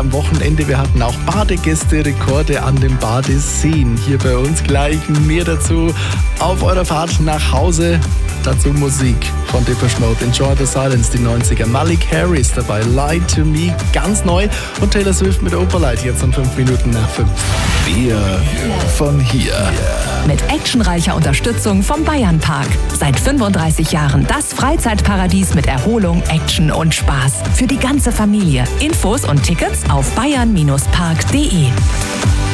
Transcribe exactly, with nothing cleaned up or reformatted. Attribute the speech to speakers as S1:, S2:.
S1: am Wochenende. Wir hatten auch Badegäste-Rekorde an den Badeseen. Hier bei uns gleich mehr dazu auf eurer Fahrt nach Hause. Dazu Musik von Depeche Mode, Enjoy the Silence, die neunziger. Malik Harris dabei, Lie to Me, ganz neu. Und Taylor Swift mit Opalite jetzt um fünf Minuten nach fünf.
S2: Wir von hier.
S3: Mit actionreicher Unterstützung vom Bayernpark. Seit fünfunddreißig Jahren das Freizeitparadies mit Erholung, Action und Spaß. Für die ganze Familie. Infos und Tickets auf bayern Bindestrich park punkt de.